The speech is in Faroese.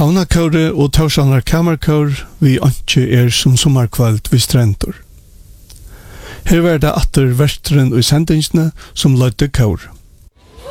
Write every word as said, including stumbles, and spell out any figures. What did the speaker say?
Havnakåre og Tausanar kamerkår vi ikke er som sommerkveld vi strentor. Her var det atter versteren og sendingsene som lødde kår.